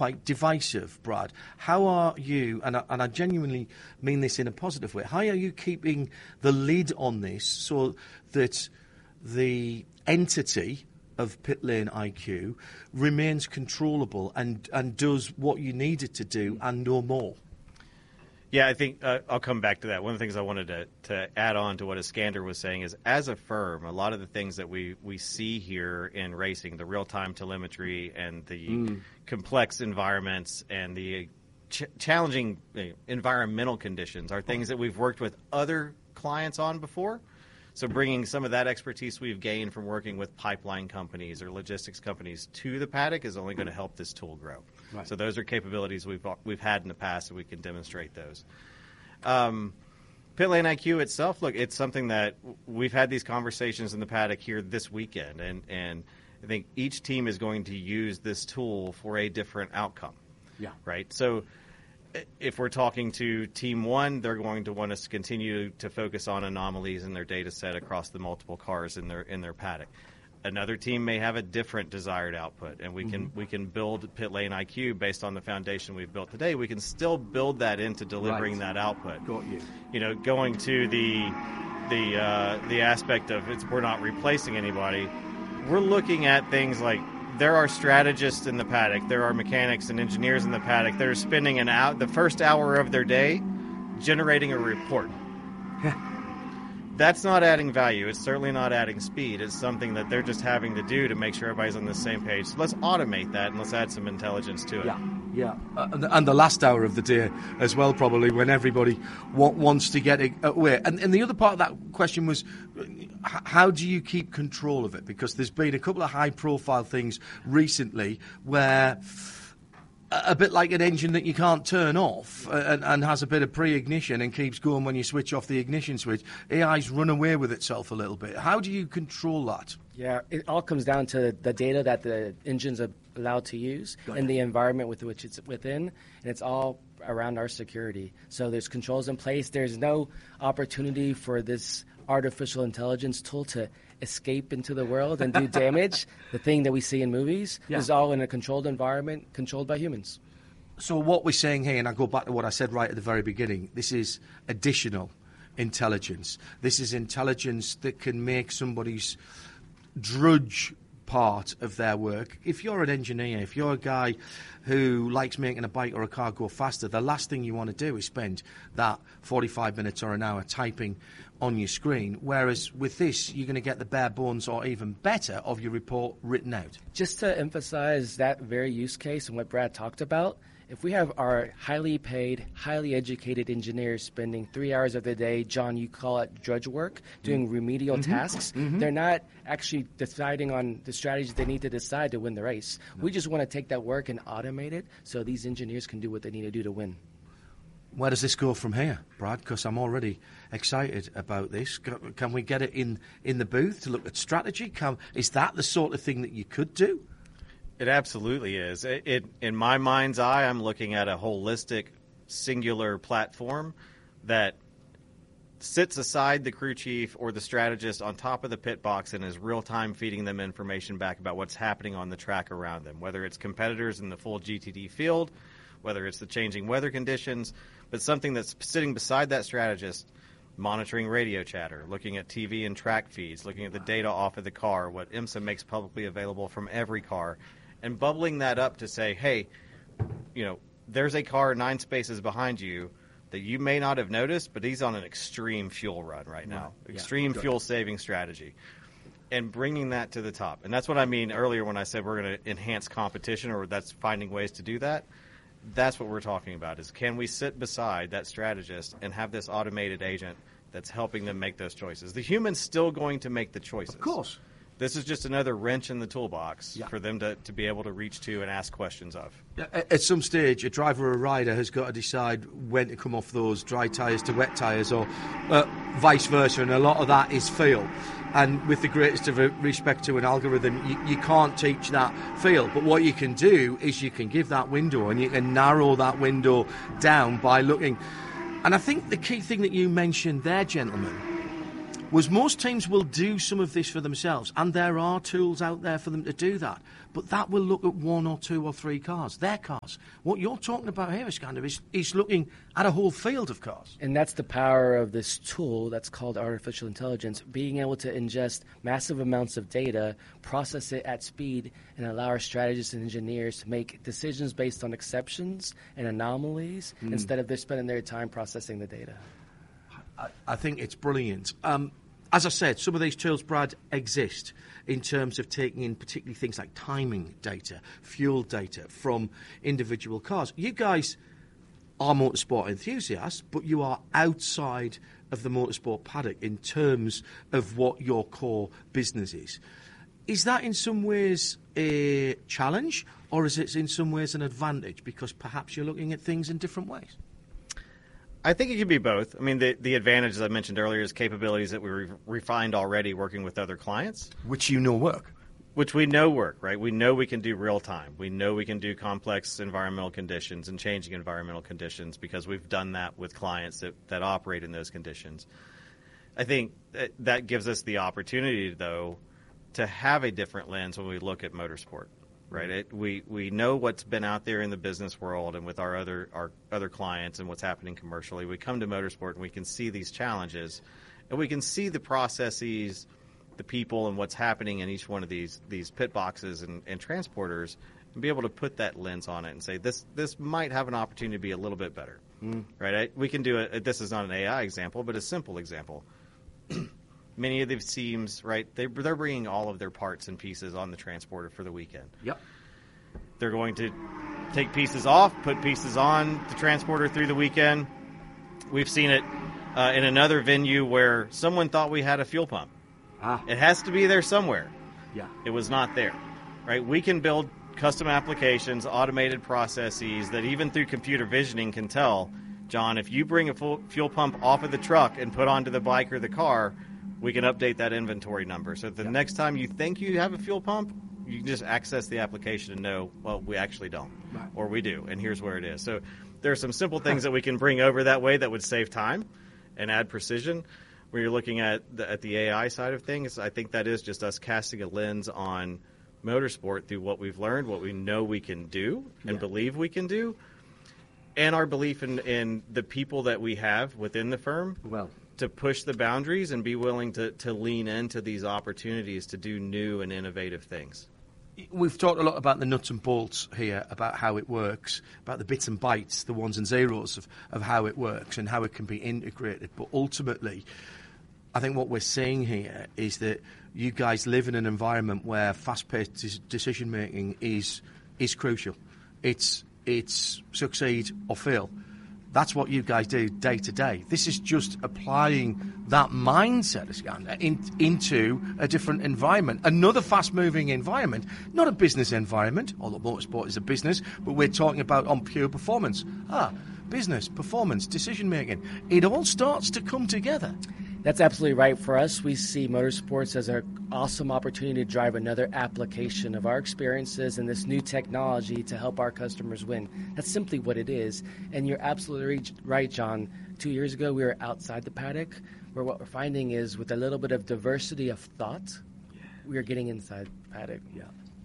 quite divisive, Brad. How are you, and I genuinely mean this in a positive way, how are you keeping the lid on this so that the entity of Pitlane IQ remains controllable and does what you need it to do and no more? Yeah, I think I'll come back to that. One of the things I wanted to add on to what Iskander was saying is, as a firm, a lot of the things that we see here in racing, the real-time telemetry and the complex environments and the challenging environmental conditions are things that we've worked with other clients on before. So bringing some of that expertise we've gained from working with pipeline companies or logistics companies to the paddock is only going to help this tool grow. Right. So those are capabilities we've had in the past, and we can demonstrate those. Pitlane IQ itself, look, it's something that we've had these conversations in the paddock here this weekend, and I think each team is going to use this tool for a different outcome. Yeah. Right? So if we're talking to Team 1, they're going to want us to continue to focus on anomalies in their data set across the multiple cars in their paddock. Another team may have a different desired output, and we can build Pitlane IQ based on the foundation we've built today. We can still build that into delivering that output. Got you. You know, going to the aspect of we're not replacing anybody. We're looking at things like there are strategists in the paddock, there are mechanics and engineers in the paddock that are spending the first hour of their day generating a report. That's not adding value. It's certainly not adding speed. It's something that they're just having to do to make sure everybody's on the same page. So let's automate that and let's add some intelligence to it. Yeah. And the last hour of the day as well, probably, when everybody wants to get away. And the other part of that question was, how do you keep control of it? Because there's been a couple of high-profile things recently where a bit like an engine that you can't turn off and has a bit of pre-ignition and keeps going when you switch off the ignition switch. AI's run away with itself a little bit. How do you control that? Yeah, it all comes down to the data that the engines are allowed to use and the environment with which it's within, and it's all around our security. So there's controls in place. There's no opportunity for this artificial intelligence tool to escape into the world and do damage. The thing that we see in movies is all in a controlled environment, controlled by humans. So what we're saying here, and I go back to what I said right at the very beginning, this is additional intelligence. This is intelligence that can make somebody's drudge part of their work. If you're an engineer, if you're a guy who likes making a bike or a car go faster, the last thing you want to do is spend that 45 minutes or an hour typing on your screen, whereas with this, you're going to get the bare bones or even better of your report written out. Just to emphasize that very use case and what Brad talked about, if we have our highly paid, highly educated engineers spending 3 hours of the day, John, you call it drudge work, doing remedial tasks, they're not actually deciding on the strategies they need to decide to win the race. No. We just want to take that work and automate it so these engineers can do what they need to do to win. Where does this go from here, Brad? Because I'm already excited about this. Can we get it in the booth to look at strategy? Is that the sort of thing that you could do? It absolutely is. In my mind's eye, I'm looking at a holistic, singular platform that sits aside the crew chief or the strategist on top of the pit box and is real-time feeding them information back about what's happening on the track around them, whether it's competitors in the full GTD field, whether it's the changing weather conditions, but something that's sitting beside that strategist, monitoring radio chatter, looking at TV and track feeds, looking at the data off of the car, what IMSA makes publicly available from every car, and bubbling that up to say, hey, there's a car 9 spaces behind you that you may not have noticed, but he's on an extreme fuel run right now, extreme fuel-saving strategy, and bringing that to the top. And that's what I mean earlier when I said we're going to enhance competition, or that's finding ways to do that. That's what we're talking about, is can we sit beside that strategist and have this automated agent that's helping them make those choices? The human's still going to make the choices. Of course. This is just another wrench in the toolbox for them to be able to reach to and ask questions of. At some stage, a driver or a rider has got to decide when to come off those dry tyres to wet tyres, or vice versa, and a lot of that is feel. And with the greatest of respect to an algorithm, you can't teach that feel. But what you can do is you can give that window, and you can narrow that window down by looking. And I think the key thing that you mentioned there, gentlemen, was most teams will do some of this for themselves, and there are tools out there for them to do that. But that will look at 1 or 2 or 3 cars, their cars. What you're talking about here, Iskander, is looking at a whole field of cars. And that's the power of this tool that's called artificial intelligence, being able to ingest massive amounts of data, process it at speed, and allow our strategists and engineers to make decisions based on exceptions and anomalies instead of they're spending their time processing the data. I think it's brilliant. As I said, some of these tools, Brad, exist in terms of taking in particularly things like timing data, fuel data from individual cars. You guys are motorsport enthusiasts, but you are outside of the motorsport paddock in terms of what your core business is. Is that in some ways a challenge, or is it in some ways an advantage because perhaps you're looking at things in different ways? I think it can be both. I mean, the advantage, as I mentioned earlier, is capabilities that we refined already working with other clients. Which you know work. Which we know work, right? We know we can do real time. We know we can do complex environmental conditions and changing environmental conditions because we've done that with clients that operate in those conditions. I think that gives us the opportunity, though, to have a different lens when we look at motorsport. Right, we know what's been out there in the business world and with our other clients and what's happening commercially. We come to motorsport and we can see these challenges, and we can see the processes, the people, and what's happening in each one of these pit boxes and transporters, and be able to put that lens on it and say this might have an opportunity to be a little bit better. Right, we can do it. This is not an AI example, but a simple example. Many of these teams, right, they're bringing all of their parts and pieces on the transporter for the weekend. Yep. They're going to take pieces off, put pieces on the transporter through the weekend. We've seen it in another venue where someone thought we had a fuel pump. It has to be there somewhere. Yeah. It was not there, right? We can build custom applications, automated processes that even through computer visioning can tell, John, if you bring a fuel pump off of the truck and put onto the bike or the car, we can update that inventory number. So the next time you think you have a fuel pump, you can just access the application and know, well, we actually don't. Right. Or we do, and here's where it is. So there are some simple things that we can bring over that way that would save time and add precision. When you're looking at the AI side of things, I think that is just us casting a lens on motorsport through what we've learned, what we know we can do and believe we can do, and our belief in the people that we have within the firm. Well, to push the boundaries and be willing to lean into these opportunities to do new and innovative things. We've talked a lot about the nuts and bolts here, about how it works, about the bits and bytes, the ones and zeros of how it works and how it can be integrated. But ultimately, I think what we're seeing here is that you guys live in an environment where fast-paced decision-making is crucial. It's succeed or fail. That's what you guys do day to day. This is just applying that mindset, Iskander, into a different environment, another fast-moving environment, not a business environment, although motorsport is a business, but we're talking about on pure performance. Business, performance, decision-making. It all starts to come together. That's absolutely right. For us, we see motorsports as an awesome opportunity to drive another application of our experiences and this new technology to help our customers win. That's simply what it is. And you're absolutely right, John. 2 years ago, we were outside the paddock, where what we're finding is with a little bit of diversity of thought, we are getting inside the paddock. Yeah.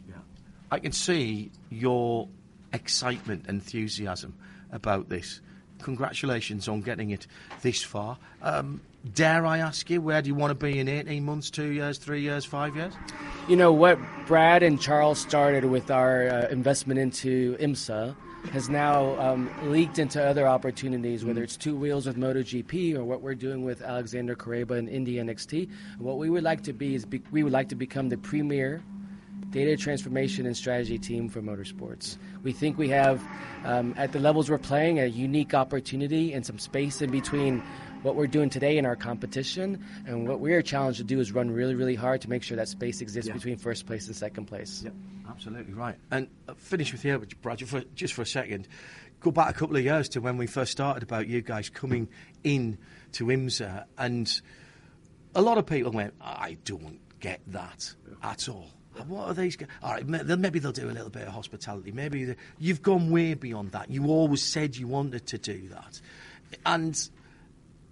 I can see your excitement, enthusiasm about this. Congratulations on getting it this far. Dare I ask you, where do you want to be in 18 months, 2 years, 3 years, 5 years? You know, what Brad and Charles started with our investment into IMSA has now leaked into other opportunities, whether it's two wheels with MotoGP or what we're doing with Alexander Correba and Indy NXT. What we would like to be is we would like to become the premier data transformation and strategy team for motorsports. We think we have, at the levels we're playing, a unique opportunity and some space in between what we're doing today in our competition, and what we're challenged to do is run really, really hard to make sure that space exists between first place and second place. Yep, absolutely right. And finish with you, Brad, just for a second. Go back a couple of years to when we first started about you guys coming in to IMSA, and a lot of people went, I don't get that at all. What are these guys? All right, maybe they'll do a little bit of hospitality. Maybe you've gone way beyond that. You always said you wanted to do that. And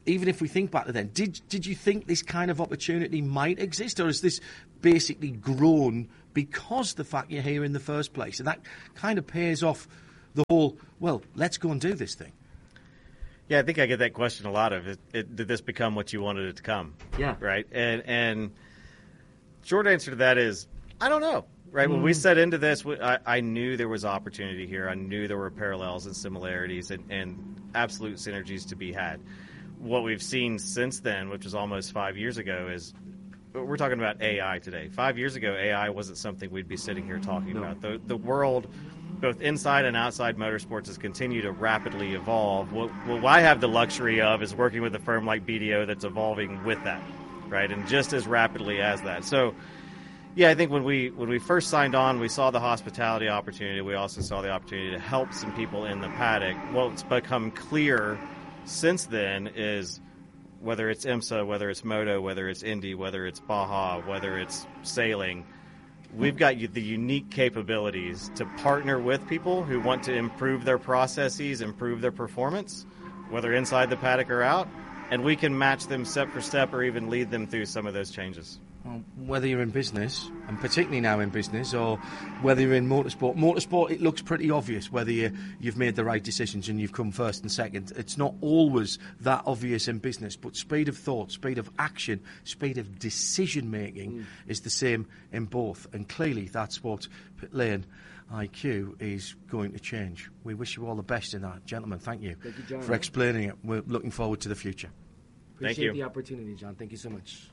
even if we think back to then, did you think this kind of opportunity might exist, or has this basically grown because the fact you're here in the first place? And that kind of pays off the whole, well, let's go and do this thing. Yeah, I think I get that question a lot of, did this become what you wanted it to come? Yeah. Right? And short answer to that is, I don't know. Right? When we set into this, I knew there was opportunity here. I knew there were parallels and similarities and absolute synergies to be had. What we've seen since then, which was almost 5 years ago, is we're talking about AI today. 5 years ago, AI wasn't something we'd be sitting here talking about. The world, both inside and outside motorsports, has continued to rapidly evolve. What I have the luxury of is working with a firm like BDO that's evolving with that, right? And just as rapidly as that. So, yeah, I think when we first signed on, we saw the hospitality opportunity. We also saw the opportunity to help some people in the paddock. What's become clear since then is whether it's IMSA, whether it's Moto, whether it's Indy, whether it's Baja, whether it's sailing, we've got the unique capabilities to partner with people who want to improve their processes, improve their performance, whether inside the paddock or out, and we can match them step for step or even lead them through some of those changes. Well, whether you're in business, and particularly now in business, or whether you're in motorsport, it looks pretty obvious whether you've made the right decisions and you've come first and second. It's not always that obvious in business, but speed of thought, speed of action, speed of decision making is the same in both. And clearly that's what Pit Lane IQ is going to change. We wish you all the best in that. Gentlemen, thank you, John, for explaining it. We're looking forward to the future. Appreciate the opportunity, John. Thank you so much.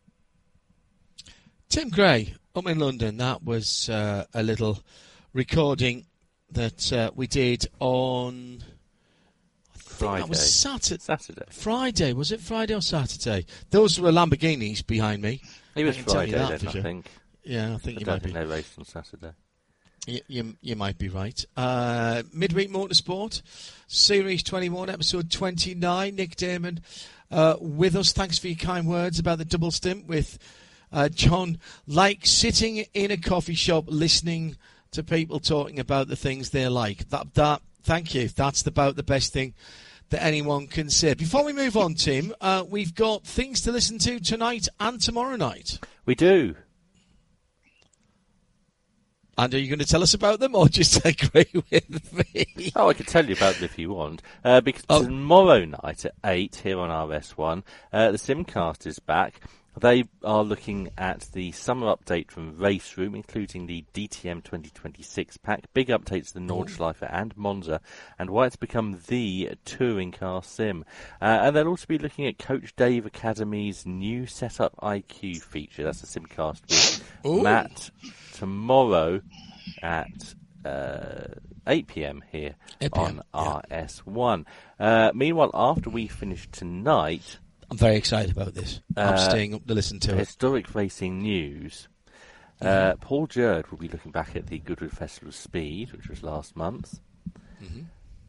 Tim Gray, up in London. That was a little recording that we did on Friday. That was Saturday. Friday. Was it Friday or Saturday? Those were Lamborghinis behind me. It was Friday then, I sure. think. Yeah, I think I you don't might think be. they raced on Saturday. You might be right. Midweek Motorsport, Series 21, Episode 29. Nick Damon with us. Thanks for your kind words about the double stint with John. Like sitting in a coffee shop listening to people talking about the things they like. That thank you. That's about the best thing that anyone can say. Before we move on, Tim, we've got things to listen to tonight and tomorrow night. We do. And are you going to tell us about them or just agree with me? Oh, I could tell you about them if you want. Because tomorrow night at 8 here on RS1, the Simcast is back. They are looking at the summer update from Race Room, including the DTM 2026 pack, big updates to the Nordschleife and Monza, and why it's become the touring car sim. And they'll also be looking at Coach Dave Academy's new Setup IQ feature. That's the Simcast with Matt tomorrow at 8 p.m. here on RS1. Meanwhile, after we finish tonight... I'm very excited about this. I'm staying up to listen to it. Historic racing news. Paul Jerd will be looking back at the Goodwood Festival of Speed, which was last month. Mm-hmm.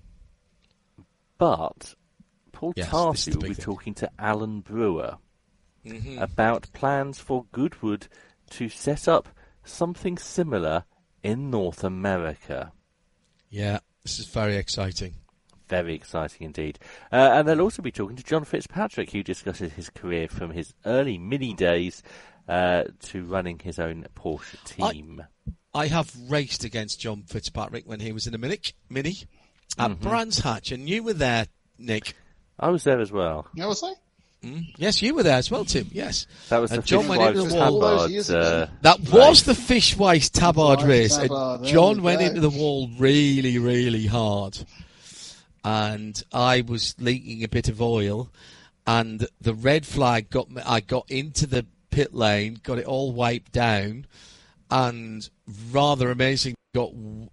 But Paul Tarsi will be talking to Alan Brewer about plans for Goodwood to set up something similar in North America. Yeah, this is very exciting. Very exciting indeed. And they'll also be talking to John Fitzpatrick, who discusses his career from his early Mini days to running his own Porsche team. I have raced against John Fitzpatrick when he was in a Mini at Brands Hatch, and you were there, Nick. I was there as well. Yeah, was I? Yes, you were there as well, Tim. Yes. That was the John went into the wall. That was the Fishwife Tabard race. John went into the wall really, really hard. And I was leaking a bit of oil, and the red flag got me. I got into the pit lane, got it all wiped down, and rather amazing, got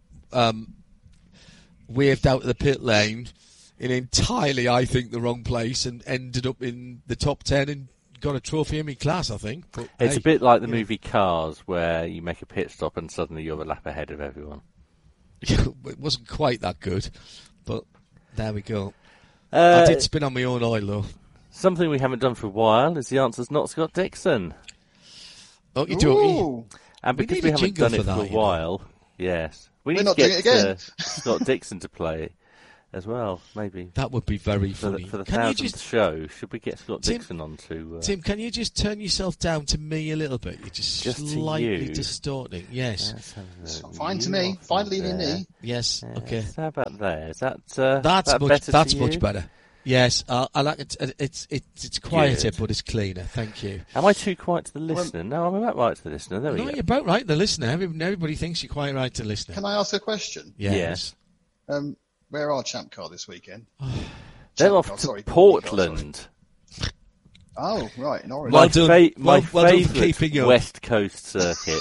waved out of the pit lane in entirely, I think, the wrong place, and ended up in the top 10 and got a trophy in my class, I think. But, it's a bit like the movie Cars, where you make a pit stop and suddenly you're a lap ahead of everyone. It wasn't quite that good, but there we go. I did spin on my own oil, though. Something we haven't done for a while is the answer's not Scott Dixon. Oh, you do. And because we haven't done it for a while, yes, we need to get Scott Dixon to play as well, maybe. That would be very funny. For the Can you 1000th just, show, should we get Scott Tim- Dixon on to... Tim, can you just turn yourself down to me a little bit? You're just Just to slightly you? distorting. Yes. let's have a look. Fine to You me. off Fine on leaving there. me. Yes. Okay. Yes, how about there? Is that That's that much. better That's to much you? better. Yes, I like it. It's quieter, Good. but it's cleaner. Thank you. Am I too quiet to the listener? No, I'm about right to the listener. There we No, go. you're about right. The listener. Everybody thinks you're quite right to the listener. Can I ask a question? Yes. Where are Champ Car this weekend? They're Champ off Car, to sorry, Portland. Oh, right, in Oregon. Well My, done. my Well done for favourite keeping up. West Coast circuit.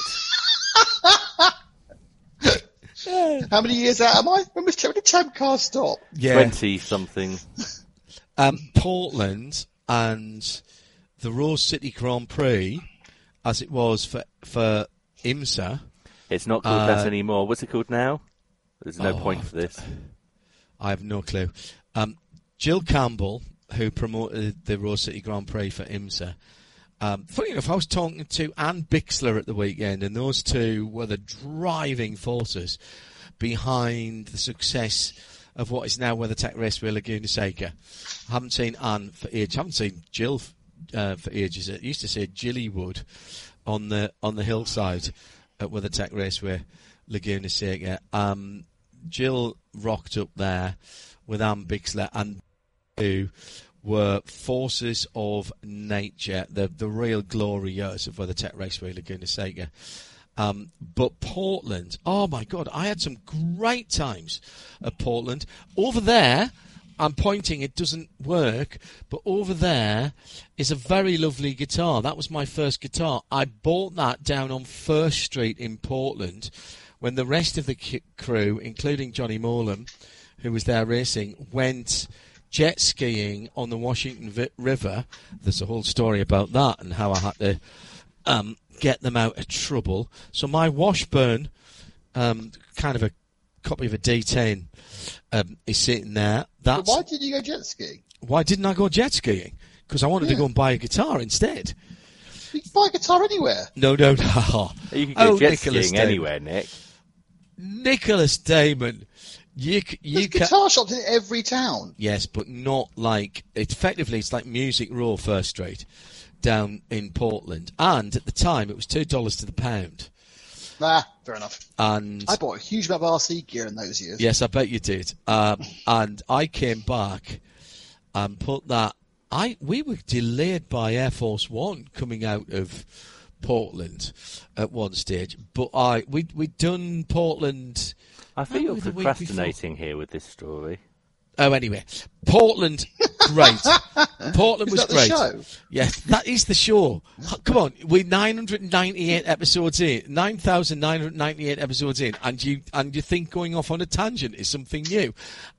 How many years out am I? When did Champ Car stop? Yeah. 20-something. Portland and the Rose City Grand Prix, as it was for IMSA. It's not called that anymore. What's it called now? There's no point for this. I have no clue. Jill Campbell, who promoted the Rose City Grand Prix for IMSA. Funny enough, I was talking to Ann Bixler at the weekend, and those two were the driving forces behind the success of what is now WeatherTech Raceway Laguna Seca. I haven't seen Ann for ages. I haven't seen Jill for ages. It used to say Jillywood on the hillside at WeatherTech Raceway Laguna Seca. Jill rocked up there with Ann Bixler, and who were forces of nature, the real glory years of WeatherTech Raceway Laguna Seca. But Portland, oh my God, I had some great times at Portland. Over there, I'm pointing, it doesn't work, but over there is a very lovely guitar. That was my first guitar. I bought that down on First Street in Portland when the rest of the crew, including Johnny Morlam, who was there racing, went jet skiing on the Washington River. There's a whole story about that and how I had to get them out of trouble. So my Washburn, kind of a copy of a D10, is sitting there. But why did you go jet skiing? Why didn't I go jet skiing? Because I wanted to go and buy a guitar instead. You can buy a guitar anywhere. No. You can go jet Nicholas skiing Damon. anywhere, Nick. Nicholas Damon. There's You guitar shops in every town. Yes, but not like... Effectively, it's like Music Row First Street down in Portland. And at the time, it was $2 to the pound. Fair enough. And I bought a huge amount of RC gear in those years. yes, I bet you did. And I came back and put that... We were delayed by Air Force One coming out of Portland at one stage. But we'd done Portland... I think you're the week procrastinating here with this story. Oh, anyway, Portland, great. Portland was Is that the great. show? Yes, that is the show. Come on, we're 998 episodes in, 9,998 episodes in, and you think going off on a tangent is something new.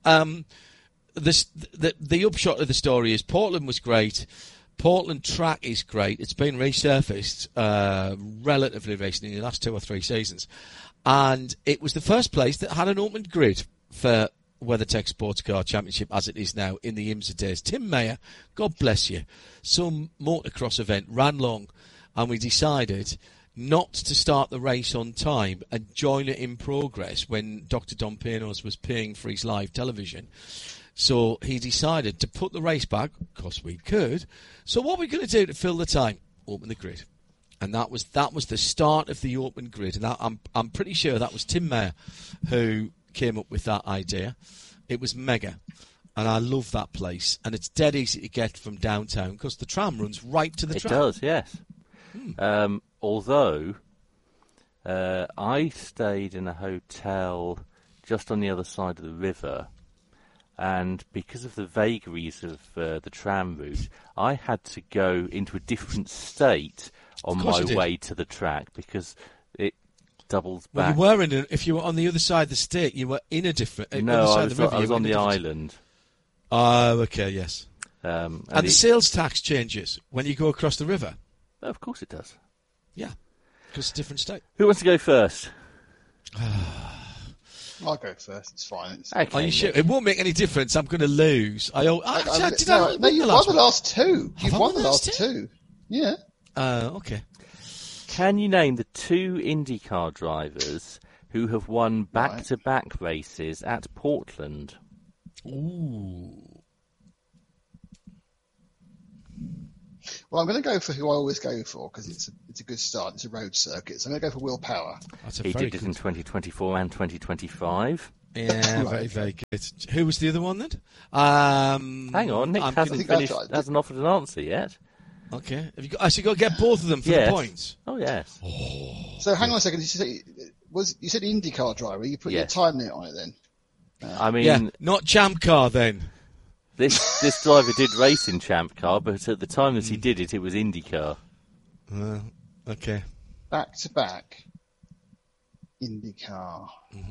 The upshot of the story is Portland was great. Portland track is great. It's been resurfaced relatively recently in the last 2 or 3 seasons. And it was the first place that had an open grid for WeatherTech Sports Car Championship as it is now in the IMSA days. Tim Mayer, God bless you, some motocross event ran long, and we decided not to start the race on time and join it in progress when Dr. Don Pianos was paying for his live television. So he decided to put the race back, because we could. So what are we going to do to fill the time? Open the grid. And that was the start of the open grid. And I'm pretty sure that was Tim Mayer who came up with that idea. It was mega. And I love that place. And it's dead easy to get from downtown because the tram runs right to the It tram. does, yes. Although, I stayed in a hotel just on the other side of the river. And because of the vagaries of the tram route, I had to go into a different state on my way to the track because it doubles Well, back. you were if you were on the other side of the state, you were in a different... No, other side I of was, the river, I was you were on in a the different- island. Oh, okay, yes. And the sales tax changes when you go across the river. Of course it does. Yeah, because it's a different state. Who wants to go first? I'll go first. It's fine. Okay, Are you sure? Nick. It won't make any difference. I'm going to lose. Did I No, you've won the last two. Have You've I won the last two. Yeah. Okay. Can you name the 2 IndyCar drivers who have won back-to-back races at Portland? Ooh. Well, I'm going to go for who I always go for because it's a good start. It's a road circuit, so I'm going to go for Will Power. That's a He very did it good. in 2024 and 2025. Yeah, Right, very, okay. very good. Who was the other one then? Hang on, Nick I'm hasn't gonna- finished, hasn't offered an answer yet. Okay. Have you got? So you got to get both of them for Yes. the points. Oh, yes. So hang on a second. You said IndyCar driver? You put your Yes. time limit on it then? I mean, Yeah, not Champ Car then. this driver did race in Champ Car, but at the time that he did it, it was IndyCar. Okay. Back to back. IndyCar.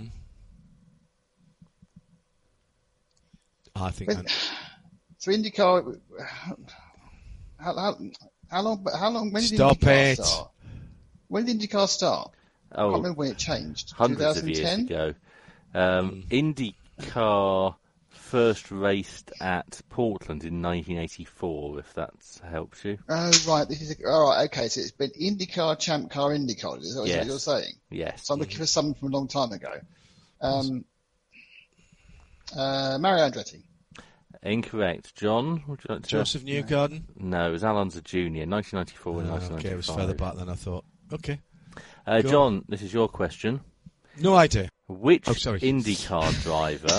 I think. So IndyCar. How long? When did Stop IndyCar it. start? When did IndyCar start? I can't Oh, remember when it changed. hundreds of years 2010? ago. IndyCar first raced at Portland in 1984, if that helps you. Oh right, all right. Okay, so it's been IndyCar, Champ Car, IndyCar. Is that what Yes. you're saying? Yes. So I'm looking for something from a long time ago. Mario Andretti. Incorrect. John, would you like to... Joseph Newgarden. No, it was Alonso Jr., 1994 and 1995. Okay, it was further back than I thought. Okay. John, this is your question. No idea. Which sorry. IndyCar driver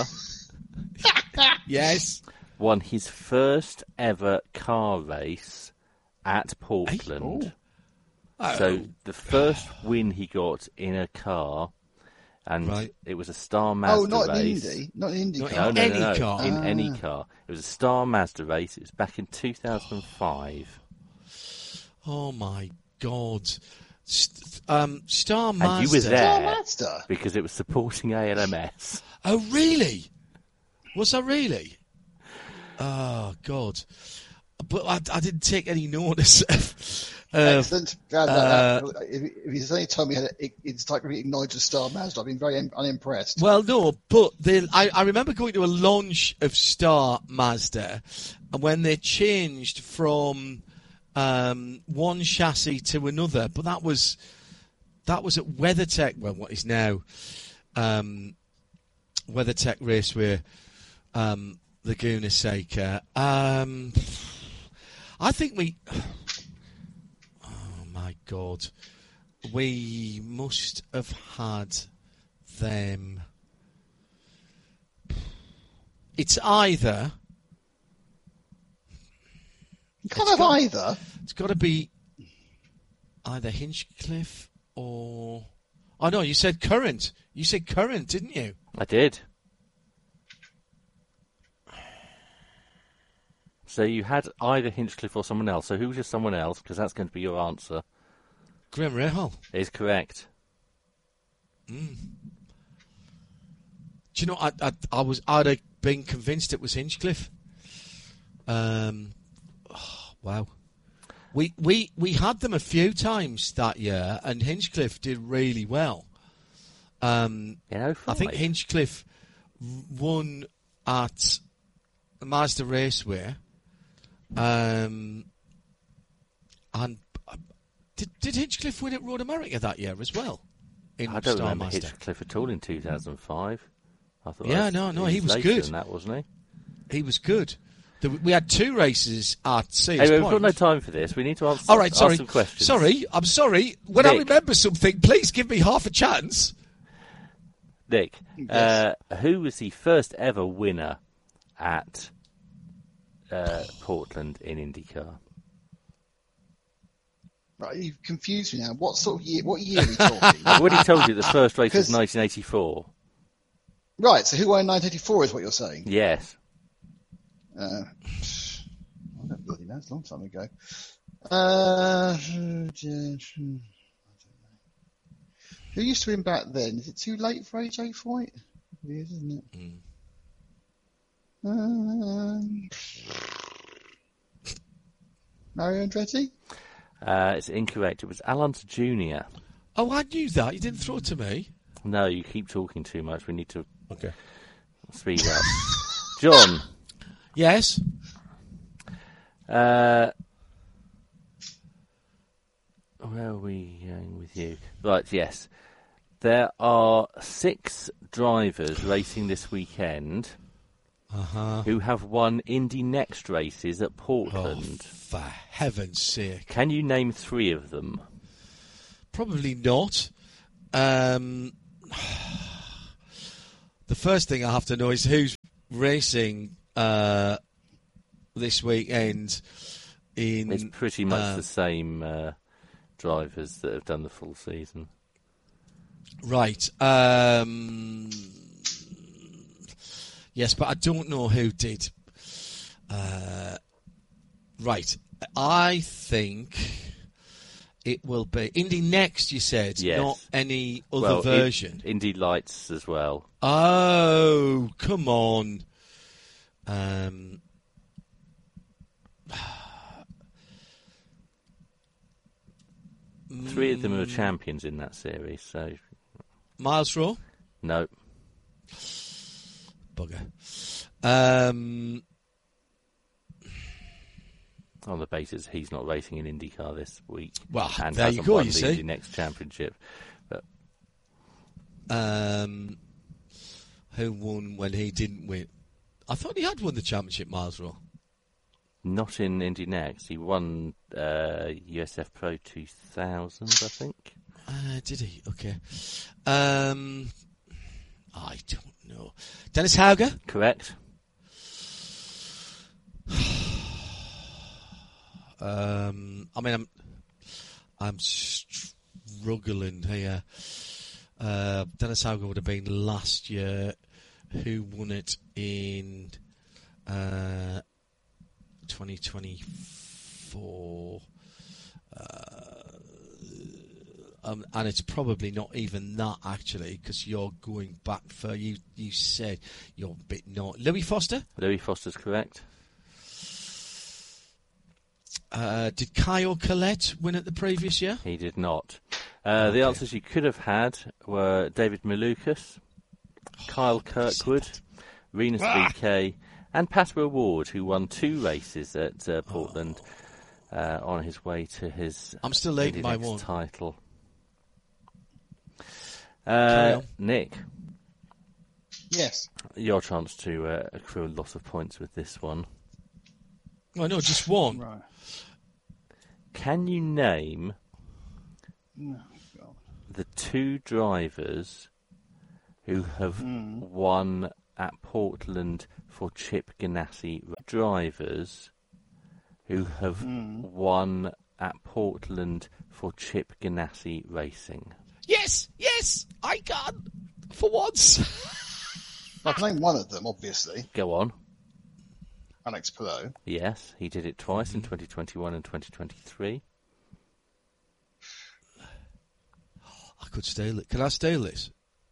Yes. won his first ever car race at Portland? So the first win he got in a car, and Right. it was a Star Mazda Oh, not an race. Indy, not an Indy Not car. No, Any car? In any car. It was a Star Mazda race. It was back in 2005. Oh my God. Star Mazda. And you were Star there Mazda. because it was supporting ALMS. Oh really? Was I really? Oh God. But I didn't take any notice. Excellent. If you suddenly told me it's like acknowledged a Star Mazda, I've been very unimpressed. Well, no, but I remember going to a launch of Star Mazda, and when they changed from one chassis to another, but that was at WeatherTech, well, what is now WeatherTech Raceway, Laguna Seca. I think we. Oh my God, we must have had them. It's either. You can't have either. It's got to be either Hinchcliffe or. Oh no, you said Current. You said Current, didn't you? I did. So you had either Hinchcliffe or someone else. So who was your someone else? Because that's going to be your answer. Graham Rahal. Is correct. Do you know? I'd have been convinced it was Hinchcliffe. Wow. We had them a few times that year, and Hinchcliffe did really well. I think Hinchcliffe won at the Mazda Raceway. And did Hinchcliffe win at Road America that year as well? I don't remember Hinchcliffe at all in 2005. I thought he was later good. than that, wasn't he? He was good. We had two races at Sears Anyway, we've Point. got no time for this. We need to answer, All right, sorry. ask some questions. I'm sorry. When I Nick. remember something, please give me half a chance. Nick, Yes. who was the first ever winner at Portland in IndyCar? Right, you've confused me now. What sort of year? What year are we talking? I've already told you the first race was 'Cause- 1984. Right, so who won in 1984 is what you're saying. Yes. I don't bloody know. It's a long time ago. Who used to win back then? Is it too late for AJ Foyt? It is, isn't it? Mario Andretti? It's incorrect. It was Alonso Jr. Oh, I knew that. You didn't throw it to me. No, you keep talking too much. We need to Okay. speed up. John, Yes. where are we going with you? Right, yes. There are 6 drivers racing this weekend who have won Indy Next races at Oh, Portland. for heaven's sake. Can you name 3 of them? Probably not. The first thing I have to know is who's racing this weekend. It's pretty much the same drivers that have done the full season. Right. Yes, but I don't know who did. Right. I think it will be Indy Next, you said, Yes. not any other version. Indy Lights as well. Oh, come on. 3 of them are champions in that series, so Miles Rowe? no. Bugger. On the basis he's not racing in IndyCar this week. Well, and there you hasn't go, won you the see. Indy Next Championship. But Who won when he didn't win? I thought he had won the championship, Miles Rowe. not in Indy Next. He won USF Pro 2000, I think. Did he? Okay. I don't know. Dennis Hauger? Correct. I mean, I'm struggling here. Dennis Hauger would have been last year. Who won it in 2024? And it's probably not even that, actually, because you're going back for you said you're a bit not. Louis Foster? Louis Foster's correct. Did Kyle Collette win it the previous year? He did not. The answers you could have had were David Malukas, Kyle Kirkwood, Renus VK, and Pat Ward, who won 2 races at Portland on his way to his I'm still leading by 1 title. Carry on. Nick, Yes. your chance to accrue a lot of points with this one. Well, no, just 1. Right. Can you name Oh, God. the 2 drivers who have won at Portland for Chip Ganassi? Drivers who have won at Portland for Chip Ganassi Racing. Yes, I can. For once. I can name one of them, obviously. Go on. Alex Palou. Yes, he did it twice in 2021 and 2023. I could steal it. Can I steal this?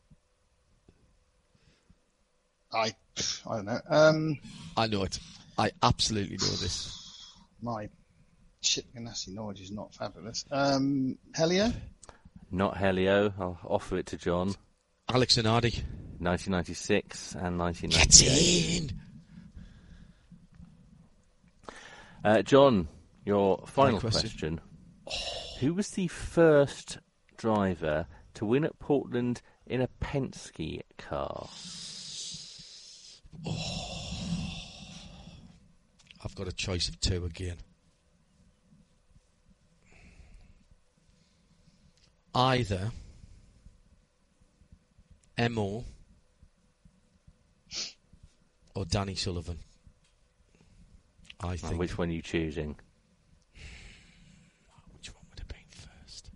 I don't know. I know it. I absolutely know this. My Chip Ganassi knowledge is not fabulous. Helio? Not Helio. I'll offer it to John. Alex Zanardi. 1996 and Get 1998. in! John, your final My question. Who was the first driver to win at Portland in a Penske car? I've got a choice of 2 again. Either Emo or Danny Sullivan. I think. Which one are you choosing? Which one would have been first?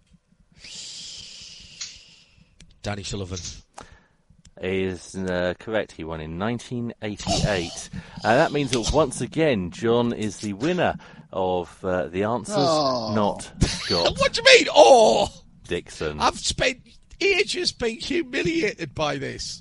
Danny Sullivan. Is correct. He won in 1988. That means that once again, John is the winner of the answers, not Scott What do you mean? Oh! Dixon. I've spent ages being humiliated by this.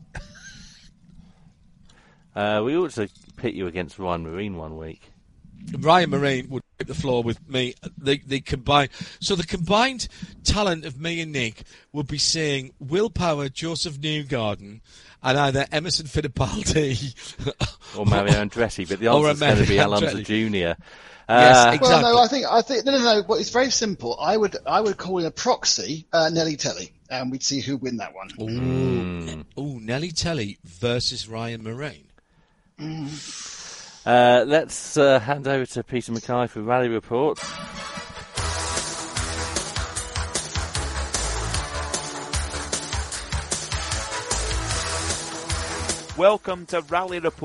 We ought to pit you against Ryan Marine one week. Ryan Marine would wipe the floor with me. The combined talent of me and Nick would be seeing Will Power, Joseph Newgarden, and either Emerson Fittipaldi Or Mario Andretti, but the Or a answer is going to be Mario Alonso Andretti. Jr. Yes, exactly. Well, no, I think, no. Well, it's very simple. I would call in a proxy Nelly Telly, and we'd see who'd win that one. Ooh, Nelly Telly versus Ryan Marine. Let's hand over to Peter Mackay for Rally Report. Welcome to Rally Report.